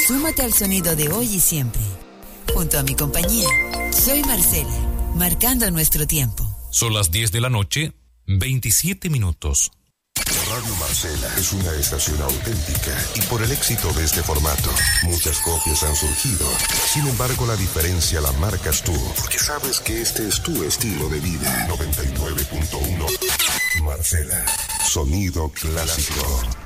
Súmate al sonido de hoy y siempre. Junto a mi compañía, soy Marcela, marcando nuestro tiempo. Son las 10 de la noche, 27 minutos. Radio Marcela es una estación auténtica y por el éxito de este formato, muchas copias han surgido. Sin embargo, la diferencia la marcas tú, porque sabes que este es tu estilo de vida. 99.1 Marcela, sonido clásico.